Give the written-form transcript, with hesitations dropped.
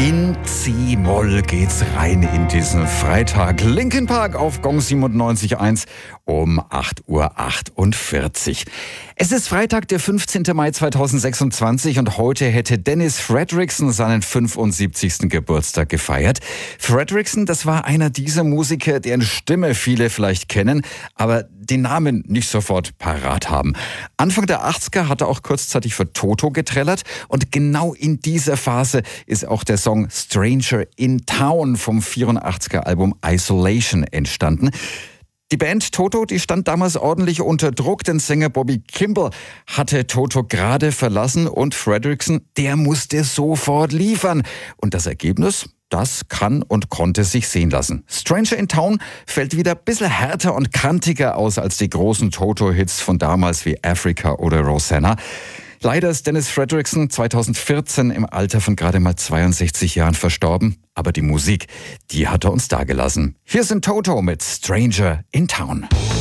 In C-Moll geht's rein in diesen Freitag. Linkin Park auf Gong 97.1 um 8.48 Uhr. Es ist Freitag, der 15. Mai 2026 und heute hätte Dennis Fredrickson seinen 75. Geburtstag gefeiert. Fredrickson, das war einer dieser Musiker, deren Stimme viele vielleicht kennen, aber den Namen nicht sofort parat haben. Anfang der 80er hat er auch kurzzeitig für Toto getrellert und genau in dieser Phase ist auch der Song Stranger in Town vom 84er Album Isolation entstanden. Die Band Toto, die stand damals ordentlich unter Druck, denn Sänger Bobby Kimball hatte Toto gerade verlassen und Fredrickson, der musste sofort liefern. Und das Ergebnis? Das kann und konnte sich sehen lassen. Stranger in Town fällt wieder ein bisschen härter und kantiger aus als die großen Toto-Hits von damals wie Africa oder Rosanna. Leider ist Dennis Fredrickson 2014 im Alter von gerade mal 62 Jahren verstorben. Aber die Musik, die hat er uns dagelassen. Hier sind Toto mit Stranger in Town.